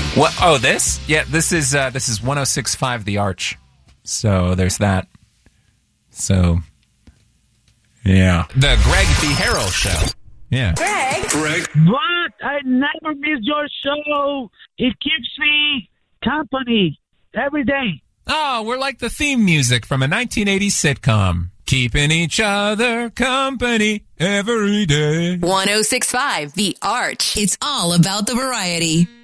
What? Oh, this? Yeah, this is 106.5 The Arch. So there's that. So, yeah. The Greg B. Harrell Show. Yeah. Greg. What? I never miss your show. It keeps me company every day. Oh, we're like the theme music from a 1980s sitcom. Keeping each other company every day. 106.5 The Arch. It's all about the variety.